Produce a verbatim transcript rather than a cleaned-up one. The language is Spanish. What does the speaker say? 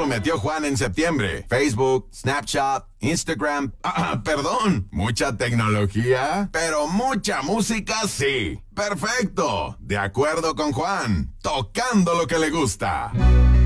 prometió Juan en septiembre? Facebook, Snapchat, Instagram. Ah, perdón. ¿Mucha tecnología? Pero mucha música sí. Perfecto. De acuerdo con Juan. Tocando lo que le gusta.